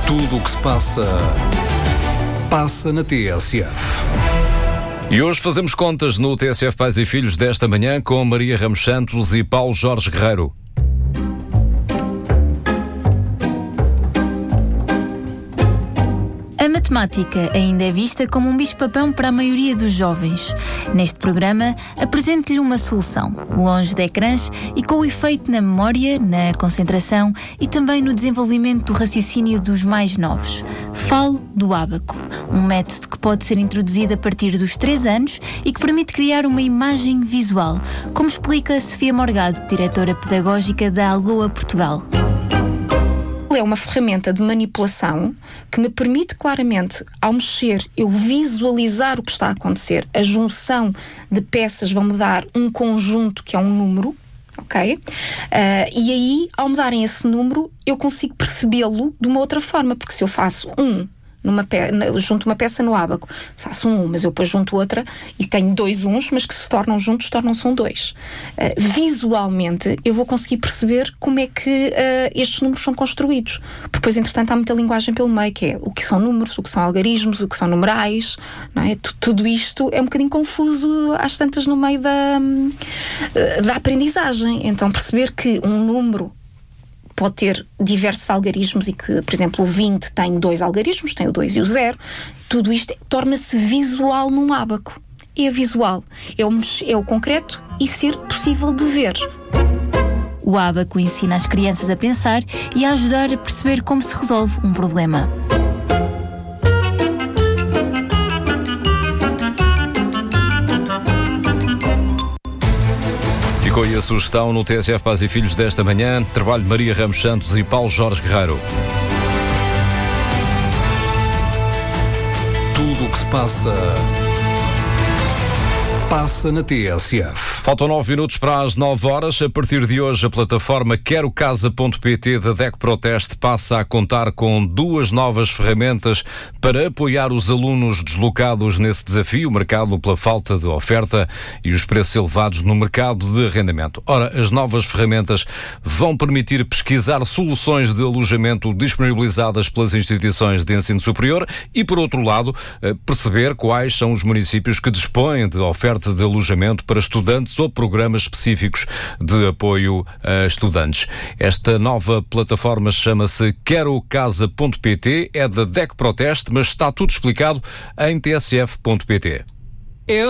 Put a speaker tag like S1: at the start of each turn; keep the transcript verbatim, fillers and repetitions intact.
S1: Tudo o que se passa, passa na T S F.
S2: E hoje fazemos contas no T S F Pais e Filhos desta manhã com Maria Ramos Santos e Paulo Jorge Guerreiro.
S3: A matemática ainda é vista como um bicho-papão para a maioria dos jovens. Neste programa, apresento-lhe uma solução, longe de ecrãs e com o efeito na memória, na concentração e também no desenvolvimento do raciocínio dos mais novos. Falo do ábaco, um método que pode ser introduzido a partir dos três anos e que permite criar uma imagem visual, como explica Sofia Morgado, diretora pedagógica da Algoa Portugal.
S4: É uma ferramenta de manipulação que me permite claramente, ao mexer, eu visualizar o que está a acontecer. A junção de peças vão-me dar um conjunto que é um número, ok? Uh, e aí, ao me darem esse número, eu consigo percebê-lo de uma outra forma, porque se eu faço um, numa pe- junto uma peça no ábaco, faço um, mas eu depois junto outra e tenho dois uns, mas que se tornam juntos, tornam-se um dois. Uh, visualmente, eu vou conseguir perceber como é que uh, estes números são construídos. Depois, entretanto, há muita linguagem pelo meio, que é o que são números, o que são algarismos, o que são numerais, não é? T- tudo isto é um bocadinho confuso às tantas no meio da, uh, da aprendizagem. Então, perceber que um número pode ter diversos algarismos e que, por exemplo, o vinte tem dois algarismos, tem o dois e o zero. Tudo isto torna-se visual num ábaco. É visual, é o, é o concreto e ser possível de ver.
S3: O ábaco ensina as crianças a pensar e a ajudar a perceber como se resolve um problema.
S2: Ficou aí a sugestão no T S F Pais e Filhos desta manhã. Trabalho de Maria Ramos Santos e Paulo Jorge Guerreiro.
S1: Tudo o que se passa, passa na T S F.
S2: Faltam nove minutos para as nove horas. A partir de hoje, a plataforma quero casa ponto pt da D E C Proteste passa a contar com duas novas ferramentas para apoiar os alunos deslocados nesse desafio marcado pela falta de oferta e os preços elevados no mercado de arrendamento. Ora, as novas ferramentas vão permitir pesquisar soluções de alojamento disponibilizadas pelas instituições de ensino superior e, por outro lado, perceber quais são os municípios que dispõem de oferta de alojamento para estudantes ou programas específicos de apoio a estudantes. Esta nova plataforma chama-se quero casa ponto pt, é da D E C Proteste, mas está tudo explicado em t s f ponto p t.